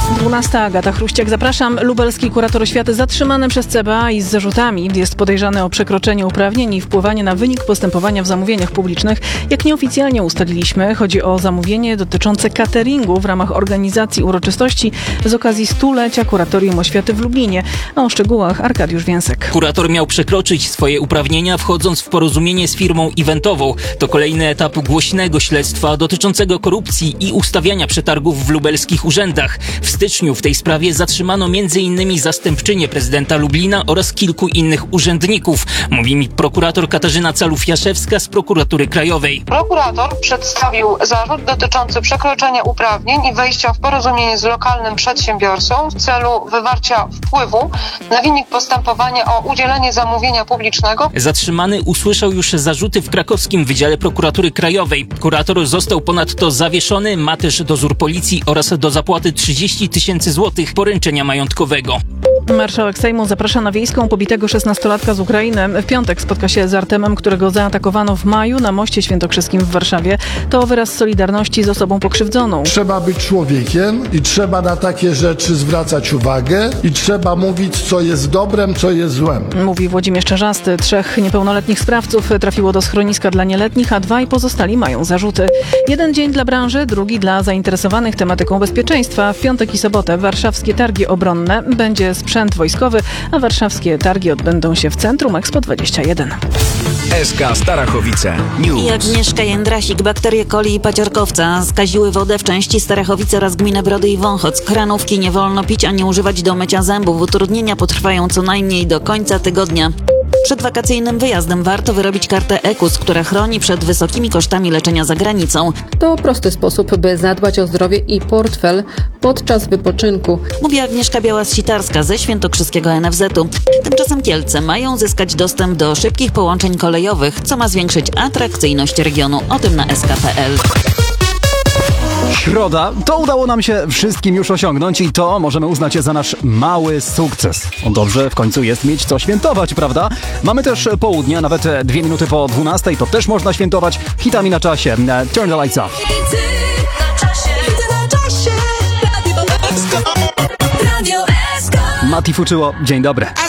12. Agata Chruściak, zapraszam. Lubelski kurator oświaty zatrzymany przez CBA i z zarzutami. Jest podejrzany o przekroczenie uprawnień i wpływanie na wynik postępowania w zamówieniach publicznych. Jak nieoficjalnie ustaliliśmy, chodzi o zamówienie dotyczące cateringu w ramach organizacji uroczystości z okazji 100-lecia Kuratorium Oświaty w Lublinie. A o szczegółach Arkadiusz Więsek. Kurator miał przekroczyć swoje uprawnienia, wchodząc w porozumienie z firmą eventową. To kolejny etap głośnego śledztwa dotyczącego korupcji i ustawiania przetargów w lubelskich urzędach. W styczniu w tej sprawie zatrzymano m.in. zastępczynię prezydenta Lublina oraz kilku innych urzędników. Mówi mi prokurator Katarzyna Calów-Jaszewska z Prokuratury Krajowej. Prokurator przedstawił zarzut dotyczący przekroczenia uprawnień i wejścia w porozumienie z lokalnym przedsiębiorcą w celu wywarcia wpływu na wynik postępowania o udzielenie zamówienia publicznego. Zatrzymany usłyszał już zarzuty w krakowskim Wydziale Prokuratury Krajowej. Kurator został ponadto zawieszony, ma też dozór policji oraz do zapłaty 30 000 złotych poręczenia majątkowego. Marszałek Sejmu zaprasza na wiejską pobitego 16-latka z Ukrainy. W piątek spotka się z Artemem, którego zaatakowano w maju na moście świętokrzyskim w Warszawie. To wyraz solidarności z osobą pokrzywdzoną. Trzeba być człowiekiem i trzeba na takie rzeczy zwracać uwagę i trzeba mówić, co jest dobrem, co jest złem. Mówi Włodzimierz Czarzasty. 3 niepełnoletnich sprawców trafiło do schroniska dla nieletnich, a 2 pozostali mają zarzuty. Jeden dzień dla branży, drugi dla zainteresowanych tematyką bezpieczeństwa. W piątek i sobotę warszawskie targi obronne. Będzie sprzęt wojskowy, a warszawskie targi odbędą się w centrum Expo 21. SK Starachowice News. I Agnieszka Jędrasik, bakterie coli i paciorkowca skaziły wodę w części Starachowice oraz gminy Brody i Wąchock. Kranówki nie wolno pić ani używać do mycia zębów. Utrudnienia potrwają co najmniej do końca tygodnia. Przed wakacyjnym wyjazdem warto wyrobić kartę EKUS, która chroni przed wysokimi kosztami leczenia za granicą. To prosty sposób, by zadbać o zdrowie i portfel podczas wypoczynku. Mówi Agnieszka Białas-Sitarska ze świętokrzyskiego NFZ-u. Tymczasem Kielce mają zyskać dostęp do szybkich połączeń kolejowych, co ma zwiększyć atrakcyjność regionu. O tym na sk.pl. Środa, to udało nam się wszystkim już osiągnąć i to możemy uznać za nasz mały sukces. Dobrze, w końcu jest mieć co świętować, prawda? Mamy też południe, nawet 2 minuty po 12, to też można świętować hitami na czasie. Turn the lights off. Mati Fuczyło, dzień dobry.